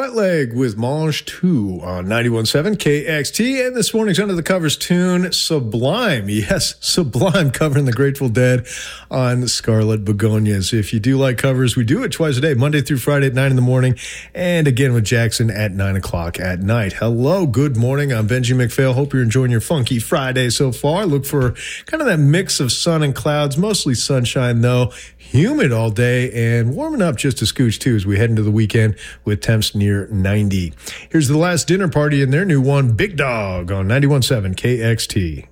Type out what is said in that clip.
Wet Leg with Mange 2 on 91.7 KXT. And this morning's Under the Covers tune, Sublime. Yes, Sublime, covering the Grateful Dead on Scarlet Begonias. If you do like covers, we do it twice a day, Monday through Friday at 9 in the morning, and again with Jackson at 9 o'clock at night. Hello, good morning. I'm Benji McPhail. Hope you're enjoying your funky Friday so far. Look for kind of that mix of sun and clouds, mostly sunshine though. Humid all day and warming up just a scooch too as we head into the weekend with temps near 90. Here's The Last Dinner Party and their new one, Big Dog, on 91.7 KXT.